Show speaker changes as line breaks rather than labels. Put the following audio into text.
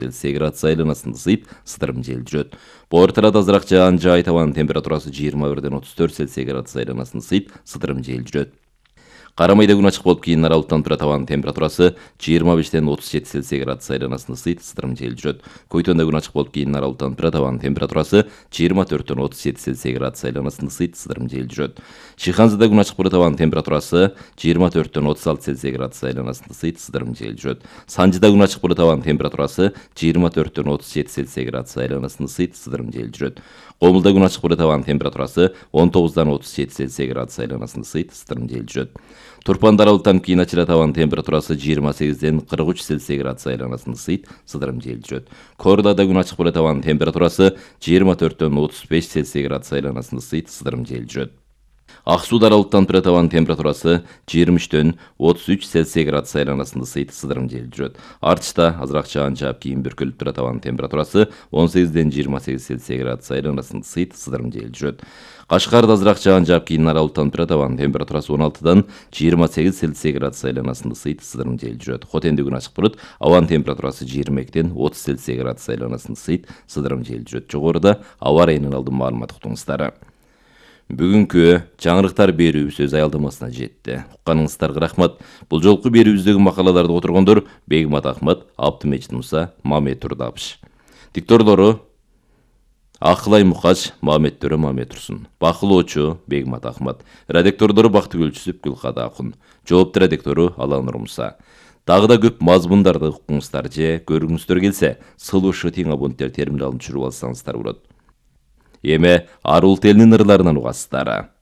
Цельсий градус айланасында ысыйт, сыдырым жел жүрөт. Порталда азыраак жаан жай табанын температурасы 21-ден 34 Цельсий градус айланасында ысыйт, сыдырым жел жүрөт. Карамайда күн ачык болуп кийин аралыктан тура табанын температурасы 25-ден 37 Цельсий градус айланасында ысыйт, сыдырым жел жүрөт. Көйтөндө күн ачык болуп кийин аралыктан тура табанын температурасы 24-ден 37 Цельсий градус айланасында ысыйт, сыдырым жел жүрөт. Шиханзада күн ачык тура табанын температурасы 24-ден 36 Цельсий градус айланасында ысыйт, сыдырым жел жүрөт. Санжыда күн ачык тура табанын температурасы 24-ден 37 Цельсий градус айланасында ысыйт, сыдырым жел жүрөт. Комулда күн ачык тура табанын температурасы 19-дан 37 Цельсий градус айланасында ысыйт, сыдырым жел жүрөт. Турпанда аралыктан кийин ачыра табанын температурасы 28-ден 43 Цельсий градус айланасында ысыйт, сыдырым жел жүрөт. Кордада күн ачык тура табанын температурасы 24-ден 35 Цельсий градус айланасында ысыйт, сыдырым жел жүрөт. Ак сууда аралыктан тура табанын температурасы 23-ден 33 Цельсий градус айланасында ысыйт, сыдырым жел жүрөт. Артышта азыраак жаан жаап кийин бүркүлүп тура табанын температурасы 18-ден 28 Цельсий градус айланасында ысыйт, сыдырым жел жүрөт. Кашкарда азыраак жаан жаап кийин аралыктан тура табанын температурасы 16-дан 28 Цельсий градус айланасында ысыйт, сыдырым жел жүрөт. Хотенде күн ачык болот, абанын температурасы 22-ден 30 Цельсий градус айланасында ысыйт, сыдырым жел жүрөт. Жогоруда аба ырайынан алдын маалымат уктуңуздар. Бүгүнкү жаңырыктар берүүбүз өз аялдамасына жетти. Укканыңыздарга рахмат. Бул жолку берүүбүздөгү макалаларды отургондор Бегмат Ахмат, Абдымежит Муса, Мамет Турдапыш. Дикторлору Акылай Мукач, Мамет Төрө, Мамет Турсун. Бакылоочу Бегмат Ахмат. Редактордору Бактыгүл Жүсүп, Гүлкада Акун. Жоопту редактору Аланур Муса. Дагы да көп мазмундарды укуңуздар же көргүңүздөр келсе, сылышы тең абоненттер терминалын түшүрүп алсаңыздар болот. Эми арул телинин ырларынан угасыздар.